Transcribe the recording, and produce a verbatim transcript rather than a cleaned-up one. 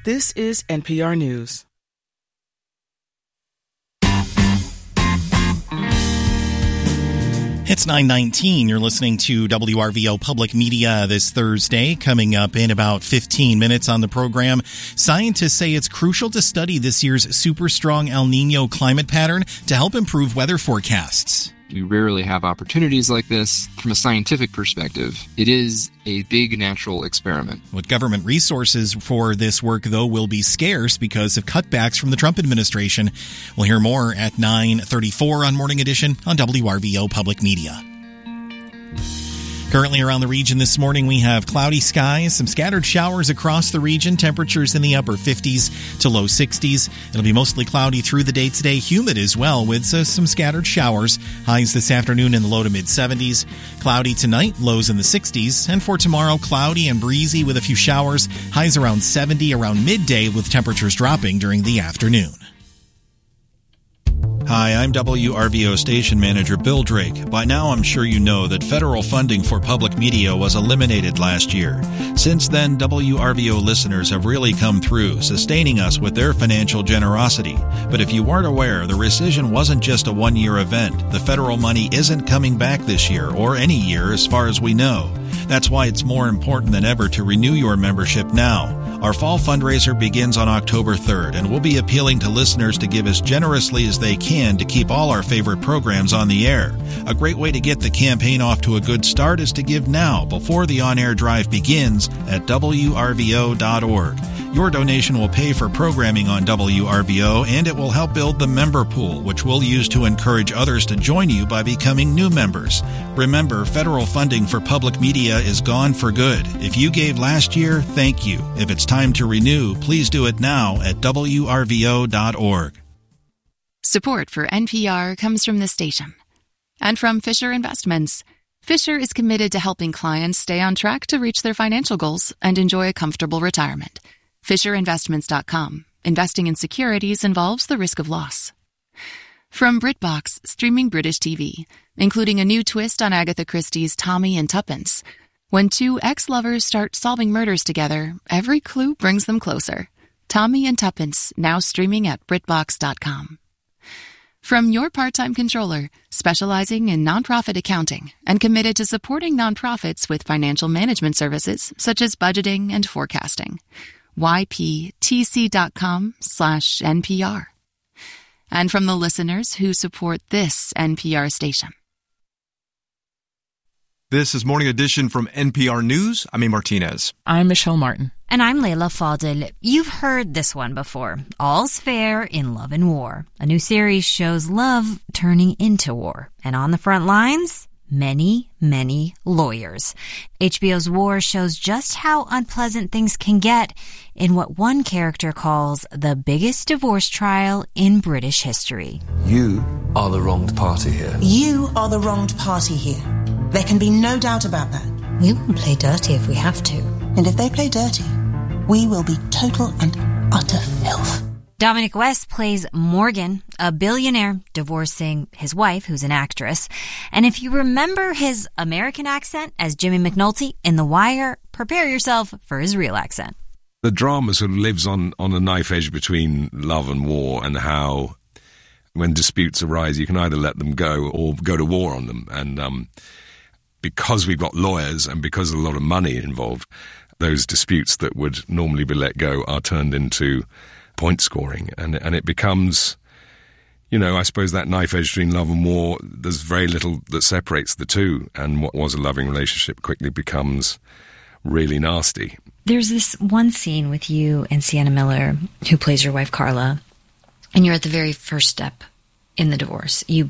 This is N P R News. It's nine nineteen. You're listening to W R V O Public Media this Thursday. Coming up in about fifteen minutes on the program, scientists say it's crucial to study this year's super strong El Niño climate pattern to help improve weather forecasts. We rarely have opportunities like this. From a scientific perspective, it is a big natural experiment. What government resources for this work, though, will be scarce because of cutbacks from the Trump administration. We'll hear more at nine thirty-four on Morning Edition on W R V O Public Media. Currently around the region this morning, we have cloudy skies, some scattered showers across the region, temperatures in the upper fifties to low sixties. It'll be mostly cloudy through the day today, humid as well, with uh, some scattered showers. Highs this afternoon in the low to mid seventies. Cloudy tonight, lows in the sixties. And for tomorrow, cloudy and breezy with a few showers. Highs around seventy around midday, with temperatures dropping during the afternoon. Hi, I'm W R V O station manager Bill Drake. By now, I'm sure you know that federal funding for public media was eliminated last year. Since then, W R V O listeners have really come through, sustaining us with their financial generosity. But if you weren't aware, the rescission wasn't just a one-year event. The federal money isn't coming back this year, or any year as far as we know. That's why it's more important than ever to renew your membership now. Our fall fundraiser begins on October third, and we'll be appealing to listeners to give as generously as they can to keep all our favorite programs on the air. A great way to get the campaign off to a good start is to give now, before the on-air drive begins, at W R V O dot org. Your donation will pay for programming on W R V O, and it will help build the member pool, which we'll use to encourage others to join you by becoming new members. Remember, federal funding for public media is gone for good. If you gave last year, thank you. If it's time to renew, please do it now at W R V O dot org. Support for N P R comes from this station and from Fisher Investments. Fisher is committed to helping clients stay on track to reach their financial goals and enjoy a comfortable retirement. Fisher Investments dot com. Investing in securities involves the risk of loss. From BritBox, streaming British T V, including a new twist on Agatha Christie's Tommy and Tuppence. When two ex-lovers start solving murders together, every clue brings them closer. Tommy and Tuppence, now streaming at BritBox dot com. From Your Part-Time Controller, specializing in nonprofit accounting and committed to supporting nonprofits with financial management services such as budgeting and forecasting. Y P T C dot com slash N P R. And from the listeners who support this N P R station. This is Morning Edition from N P R News. I'm A. Martinez. I'm Michelle Martin. And I'm Layla Fadel. You've heard this one before. All's fair in love and war. A new series shows love turning into war. And on the front lines, many, many lawyers. H B O's War shows just how unpleasant things can get in what one character calls the biggest divorce trial in British history. You are the wronged party here. You are the wronged party here. There can be no doubt about that. We will play dirty if we have to. And if they play dirty, we will be total and utter filth. Dominic West plays Morgan, a billionaire divorcing his wife, who's an actress. And if you remember his American accent as Jimmy McNulty in The Wire, prepare yourself for his real accent. The drama sort of lives on, on a knife edge between love and war, and how when disputes arise, you can either let them go or go to war on them. And um, because we've got lawyers and because there's a lot of money involved, those disputes that would normally be let go are turned into point scoring, and and it becomes, you know, I suppose that knife edge between love and war, there's very little that separates the two, and what was a loving relationship quickly becomes really nasty. There's this one scene with you and Sienna Miller, who plays your wife Carla, and you're at the very first step in the divorce. You